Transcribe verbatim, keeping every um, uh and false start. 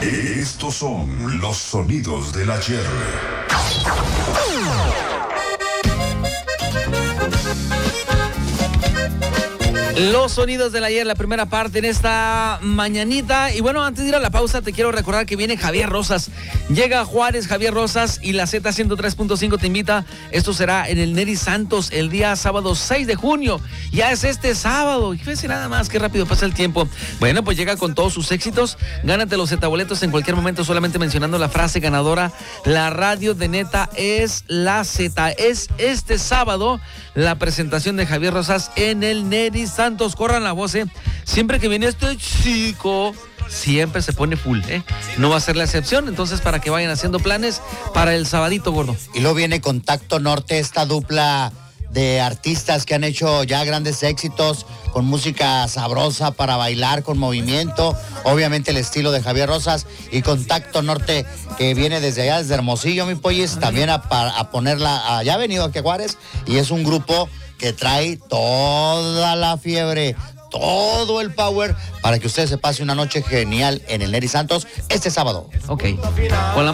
Estos son los sonidos del ayer. Los sonidos del ayer, la primera parte en esta mañanita. Y bueno, antes de ir a la pausa, te quiero recordar que viene Javier Rosas. Llega a Juárez Javier Rosas y la Z ciento tres punto cinco te invita. Esto será en el Neri Santos el día sábado seis de junio. Ya es este sábado. Y fíjese nada más, qué rápido pasa el tiempo. Bueno, pues llega con todos sus éxitos. Gánate los Z-boletos en cualquier momento solamente mencionando la frase ganadora. La radio de neta es la Z. Es este sábado la presentación de Javier Rosas en el Neri Santos. Corran la voz, ¿eh? Siempre que viene este chico, siempre se pone full, ¿eh? No va a ser la excepción, entonces para que vayan haciendo planes para el sabadito, gordo. Y luego viene Contacto Norte, esta dupla de artistas que han hecho ya grandes éxitos con música sabrosa para bailar, con movimiento, obviamente el estilo de Javier Rosas, y Contacto Norte que viene desde allá, desde Hermosillo, mi pollis, también a, a ponerla, ya ha venido aquí a Juárez, y es un grupo que trae toda la fiebre, todo el power para que usted se pase una noche genial en el Neri Santos este sábado. Ok. Con la